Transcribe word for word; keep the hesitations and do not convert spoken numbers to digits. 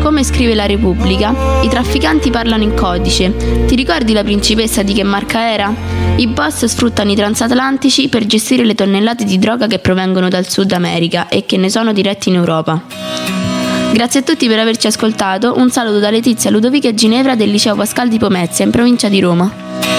Come scrive la Repubblica, i trafficanti parlano in codice. Ti ricordi la principessa di che marca era? I boss sfruttano i transatlantici per gestire le tonnellate di droga che provengono dal Sud America e che ne sono diretti in Europa. Grazie a tutti per averci ascoltato. Un saluto da Letizia Ludovica e Ginevra del Liceo Pascal di Pomezia, in provincia di Roma.